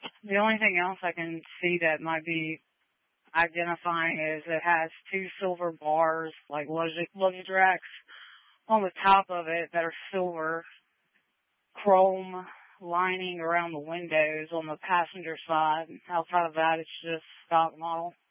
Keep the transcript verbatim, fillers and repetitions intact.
The only thing else I can see that might be identifying is it has two silver bars, like luggage, luggage racks, on the top of it that are silver, chrome lining around the windows on the passenger side. Outside of that, it's just stock model.